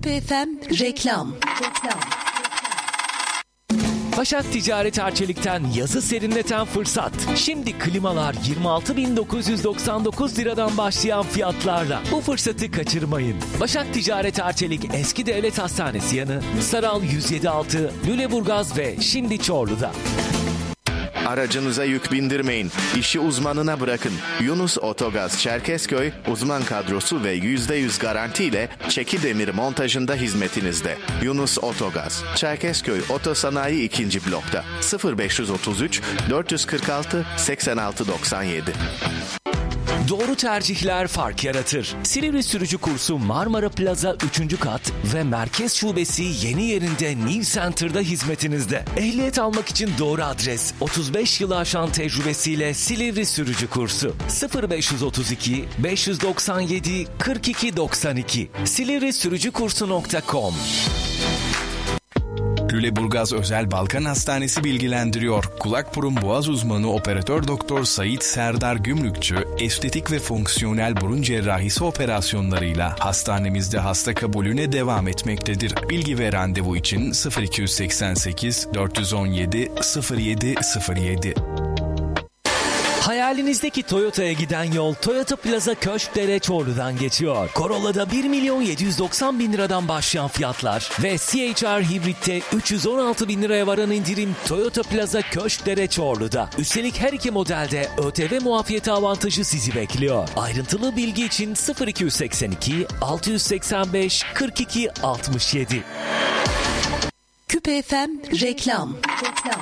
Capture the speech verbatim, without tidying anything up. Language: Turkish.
Küpe F M reklam. Reklam. Başak Ticaret Arçelik'ten yazı serinleten fırsat. Şimdi klimalar yirmi altı bin dokuz yüz doksan dokuz liradan başlayan fiyatlarla. Bu fırsatı kaçırmayın. Başak Ticaret Arçelik Eski Devlet Hastanesi yanı, Saral yüz yedi altı, Lüleburgaz ve şimdi Çorlu'da. Aracınıza yük bindirmeyin. İşi uzmanına bırakın. Yunus Otogaz Çerkezköy uzman kadrosu ve yüzde yüz garantiyle çeki demir montajında hizmetinizde. Yunus Otogaz Çerkezköy Otosanayi ikinci blokta sıfır beş otuz üç dört kırk altı seksen altı doksan yedi. Doğru tercihler fark yaratır. Silivri sürücü kursu Marmara Plaza üçüncü kat ve merkez şubesi yeni yerinde New Center'da hizmetinizde. Ehliyet almak için doğru adres. otuz beş yılı aşan tecrübesiyle Silivri sürücü kursu. sıfır beş otuz iki beş doksan yedi kırk iki doksan iki silivri sürücü kursu nokta com. Lüleburgaz Özel Balkan Hastanesi bilgilendiriyor. Kulak burun boğaz uzmanı operatör doktor Sait Serdar Gümrükçü, estetik ve fonksiyonel burun cerrahisi operasyonlarıyla hastanemizde hasta kabulüne devam etmektedir. Bilgi ve randevu için sıfır iki seksen sekiz dört on yedi sıfır yedi sıfır yedi. Hayalinizdeki Toyota'ya giden yol Toyota Plaza Köşkdere Çorlu'dan geçiyor. Corolla'da bir milyon yedi yüz doksan bin liradan başlayan fiyatlar ve C H R Hibrit'te üç yüz on altı bin liraya varan indirim Toyota Plaza Köşkdere Çorlu'da. Üstelik her iki modelde ÖTV muafiyeti avantajı sizi bekliyor. Ayrıntılı bilgi için sıfır iki seksen iki altı seksen beş kırk iki altmış yedi. Küpe F M reklam. Reklam.